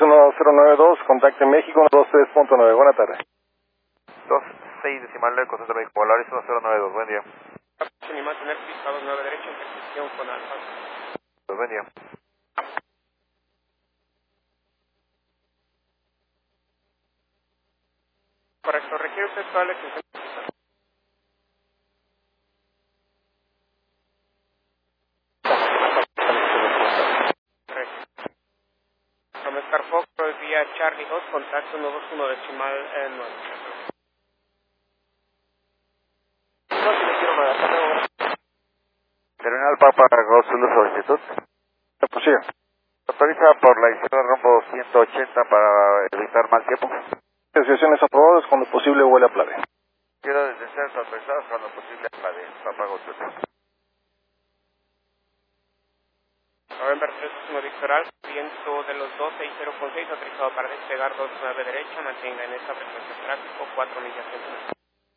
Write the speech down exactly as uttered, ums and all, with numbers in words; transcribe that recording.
uno cero nueve dos, contacte México uno dos tres punto nueve, buena tarde. dos seis decimal nueve, concentra México, Polaris uno cero nueve dos, buen día. Ni mantener fijado nueve derecho en intersección con Alfa. Buen día. Correcto, requiere usted toda la extensión. Correcto. From Star Fox, vía Charlie dos, contacto uno dos uno decimal eh, nueve. No, si le quiero mandar, hasta luego. Terminal Papa Golf Zulu, solicitud. Pues sí. Autoriza por la izquierda rumbo ciento ochenta para evitar mal tiempo. Asociaciones aprobadas, cuando posible vuela a Plave. Quiero desde ser autorizados cuando posible a la de Papa Golf Zulu. November tres uno Victoral, viento de los dos seis cero con seis, autorizado para despegar dos nueve derecha, mantenga en esta frecuencia de tráfico cuatro millas en